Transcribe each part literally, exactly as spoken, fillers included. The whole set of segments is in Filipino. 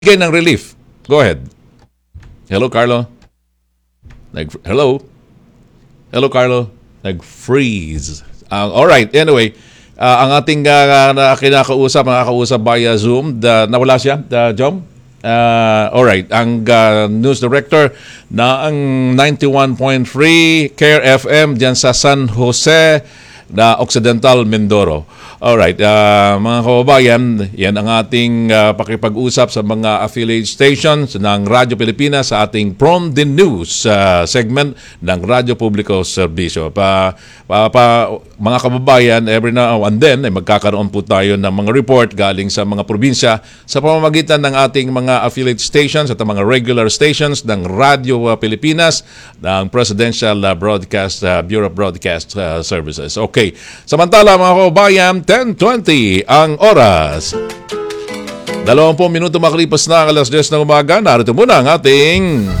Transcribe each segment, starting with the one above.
Bigay ng relief. Go ahead. Hello, Carlo. Nag Hello. Hello, Carlo. Nag-freeze. Uh, all right. Anyway, uh, ang ating uh, na kinakausap, nakakausap via Zoom, the, nawala siya, the Jom. Uh, all right. Ang uh, news director na ang ninety-one point three Care F M diyan sa San Jose na Occidental Mindoro. Alright, uh, mga kababayan, yan ang ating uh, pakipag-usap sa mga affiliate stations ng Radyo Pilipinas sa ating From the News uh, segment ng Radyo Publiko Serbisyo. Pa, pa, pa, mga kababayan, every now and then, ay magkakaroon po tayo ng mga report galing sa mga probinsya sa pamamagitan ng ating mga affiliate stations at mga regular stations ng Radyo uh, Pilipinas, ng Presidential uh, Broadcast uh, Bureau of Broadcast uh, Services. Okay, samantala mga kababayan, ten twenty ang oras. Dalawampung minuto makalipas na ang alas diyes ng umaga. Narito muna ang ating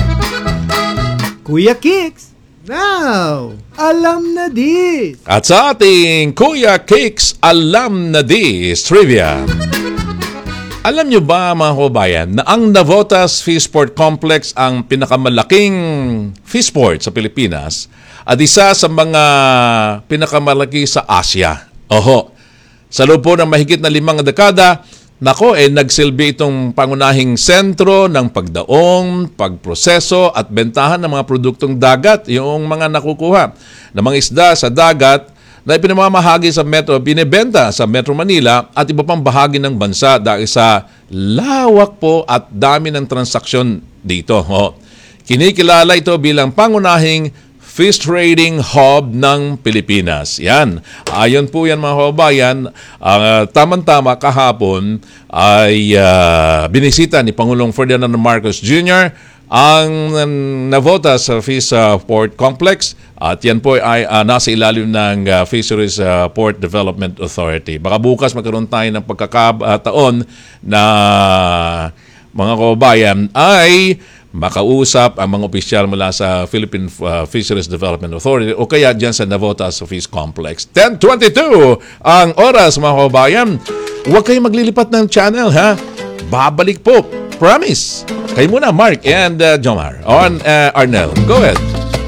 Kuya Kicks. Now, alam na this. At sa ating Kuya Kicks Alam na This Trivia. Alam nyo ba mga kababayan na ang Navotas Fishport Complex ang pinakamalaking fishport sa Pilipinas at isa sa mga pinakamalaki sa Asia? Oho, sa loob po ng mahigit na limang dekada, nako eh nagsilbi itong pangunahing sentro ng pagdaong, pagproseso at bentahan ng mga produktong dagat, yung mga nakukuha ng mga isda sa dagat na ipinamamahagi sa Metro, binibenta sa Metro Manila at iba pang bahagi ng bansa dahil sa lawak po at dami ng transaksyon dito. Oh. Kinikilala ito bilang pangunahing fish trading hub ng Pilipinas. Yan. Ayon po yan mga kababayan, uh, tamang-tama kahapon ay uh, binisita ni Pangulong Ferdinand Marcos Junior ang Navotas Fish uh, Port Complex at yan po ay uh, nasa ilalim ng uh, Fisheries uh, Port Development Authority. Baka bukas magkaroon tayo ng pagkakataon na mga kababayan ay makausap ang mga opisyal mula sa Philippine uh, Fisheries Development Authority o kaya dyan sa Navotas Fish Complex. ten twenty-two ang oras mga kababayan. Huwag kayong maglilipat ng channel ha. Babalik po. Promise. Kayo muna Mark and uh, Jomar on uh, Arnel. Go ahead.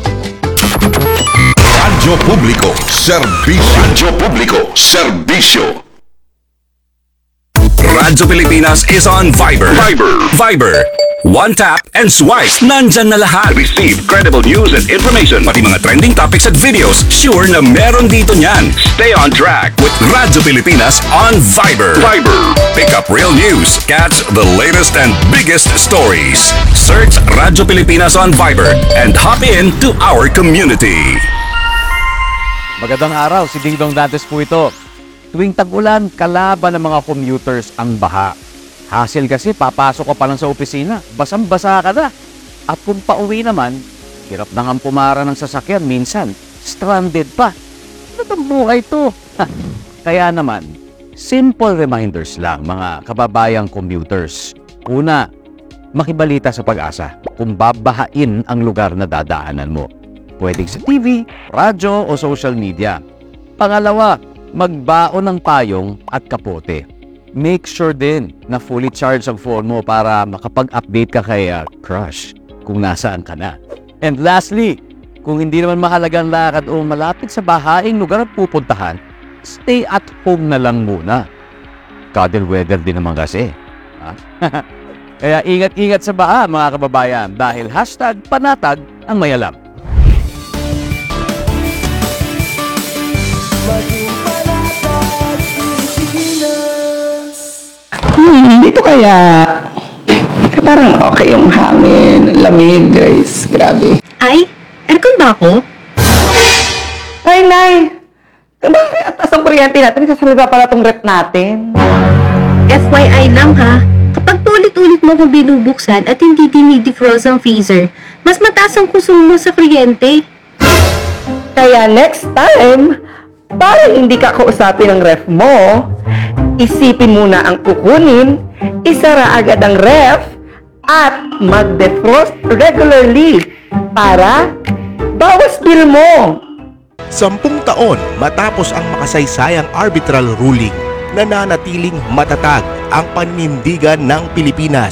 Radyo Publiko Serbisyo. Radyo Publiko Serbisyo. Radyo Pilipinas is on Viber. Viber. Viber. One tap and swipe. Nandyan na lahat. Receive credible news and information. Pati mga trending topics at videos. Sure na meron dito niyan. Stay on track with Radyo Pilipinas on Viber. Viber. Pick up real news. Catch the latest and biggest stories. Search Radyo Pilipinas on Viber and hop in to our community. Magandang araw, si Ding Dong Dantes po ito. Tuwing tag-ulan, kalaban ng mga commuters ang baha. Hassle kasi, papasok ka pa lang sa opisina, basang-basa ka na. At kung pauwi naman, hirap na nga pumara ng sasakyan, minsan, stranded pa. Ano itong buhay to? Kaya naman, simple reminders lang mga kababayang commuters. Una, makibalita sa Pag-asa kung babahain ang lugar na dadaanan mo. Pwedeng sa T V, radyo o social media. Pangalawa, magbaon ng payong at kapote. Make sure din na fully charged ang phone mo para makapag-update ka kay uh, crush kung nasaan ka na. And lastly, kung hindi naman mahalagang lakad o malapit sa bahaing lugar at pupuntahan, stay at home na lang muna. Cuddle weather din naman kasi. Ha? Kaya ingat-ingat sa baha mga kababayan dahil hashtag panatag ang mayalam. Hmm, dito kaya parang okay yung hangin, lamig, guys. Grabe. Ay, aircon ba ako? Ay, Nay! Bakit atas ang kuryente natin? Kasalaba pala tong rep natin. F Y I lang ha, kapag ulit-ulit mo kung binubuksan at hindi dinidefrost ang freezer, mas mataas ang konsumo sa kuryente. Kaya next time, para hindi ka kausapin ng ref mo, isipin muna ang kukunin, isara agad ang ref, at mag-defrost regularly para bawas bill mo. Sampung taon matapos ang makasaysayang arbitral ruling, nananatiling matatag ang panindigan ng Pilipinas